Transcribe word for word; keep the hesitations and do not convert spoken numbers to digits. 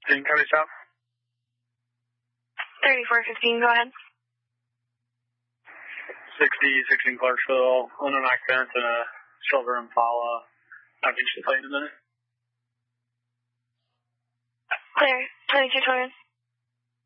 Didn't cover stop. thirty-four fifteen, go ahead. sixty, sixteen Clarksville, unknown occupant and a silver Impala. I'll get you the plate in a minute. Clear, twenty-two twenty.